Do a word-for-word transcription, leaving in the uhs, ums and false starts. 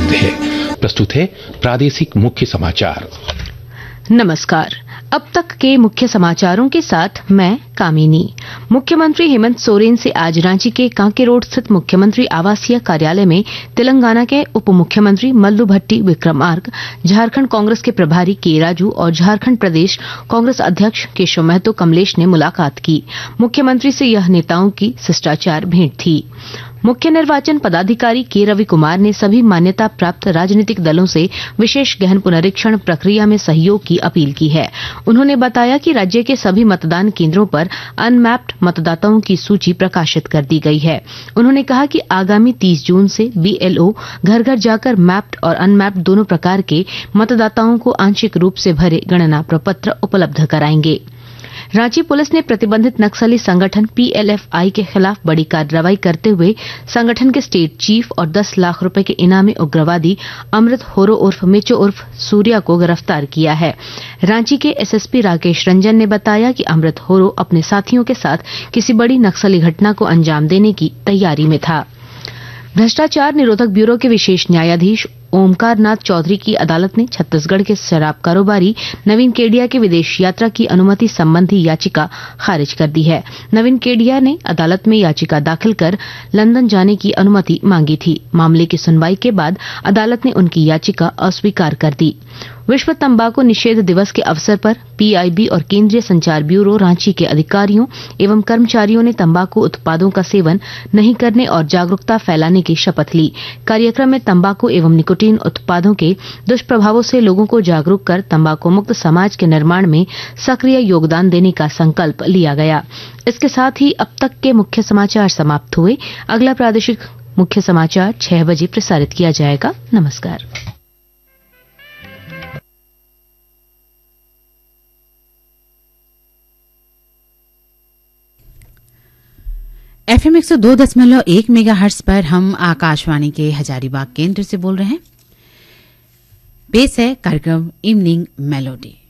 उपलब्ध है। प्रस्तुत है प्रादेशिक मुख्य समाचार। नमस्कार। अब तक के मुख्य समाचारों के साथ मैं कामिनी। मुख्यमंत्री हेमंत सोरेन से आज रांची के कांके रोड स्थित मुख्यमंत्री आवासीय कार्यालय में तेलंगाना के उप मुख्यमंत्री मल्लू भट्टी विक्रमार्क, झारखंड कांग्रेस के प्रभारी के राजू और झारखंड प्रदेश कांग्रेस अध्यक्ष केशव महतो कमलेश ने मुलाकात की। मुख्यमंत्री से यह नेताओं की शिष्टाचार भेंट थी। मुख्य निर्वाचन पदाधिकारी के रवि कुमार ने सभी मान्यता प्राप्त राजनीतिक दलों से विशेष गहन पुनरीक्षण प्रक्रिया में सहयोग की अपील की है। उन्होंने बताया कि राज्य के सभी मतदान केंद्रों पर अनमैप्ड मतदाताओं की सूची प्रकाशित कर दी गई है। उन्होंने कहा कि आगामी तीस जून से बीएलओ घर घर जाकर मैप्ड और अनमैप्ड दोनों प्रकार के मतदाताओं को आंशिक रूप से भरे गणना प्रपत्र उपलब्ध कराएंगे। रांची पुलिस ने प्रतिबंधित नक्सली संगठन पीएलएफआई के खिलाफ बड़ी कार्रवाई करते हुए संगठन के स्टेट चीफ और दस लाख रुपए के इनामी उग्रवादी अमृत होरो उर्फ मिचो उर्फ सूर्या को गिरफ्तार किया है। रांची के एसएसपी राकेश रंजन ने बताया कि अमृत होरो अपने साथियों के साथ किसी बड़ी नक्सली घटना को अंजाम देने की तैयारी में था। भ्रष्टाचार निरोधक ब्यूरो के विशेष न्यायाधीश ओमकार नाथ चौधरी की अदालत ने छत्तीसगढ़ के शराब कारोबारी नवीन केडिया के विदेश यात्रा की अनुमति संबंधी याचिका खारिज कर दी है। नवीन केडिया ने अदालत में याचिका दाखिल कर लंदन जाने की अनुमति मांगी थी। मामले की सुनवाई के बाद अदालत ने उनकी याचिका अस्वीकार कर दी। विश्व तंबाकू निषेध दिवस के अवसर पर पीआईबी और केंद्रीय संचार ब्यूरो रांची के अधिकारियों एवं कर्मचारियों ने तंबाकू उत्पादों का सेवन नहीं करने और जागरूकता फैलाने की शपथ ली। कार्यक्रम में तंबाकू एवं निकोटीन उत्पादों के दुष्प्रभावों से लोगों को जागरूक कर तंबाकू मुक्त समाज के निर्माण में सक्रिय योगदान देने का संकल्प लिया गया। इसके साथ ही अब तक के मुख्य समाचार समाप्त हुए। अगला प्रादेशिक मुख्य समाचार छह बजे प्रसारित किया जाएगा। नमस्कार। एफएम एक सौ दो दशमलव एक मेगा हर्ट्ज पर हम आकाशवाणी के हजारीबाग केंद्र से बोल रहे हैं। पेश है कार्यक्रम इवनिंग मेलोडी।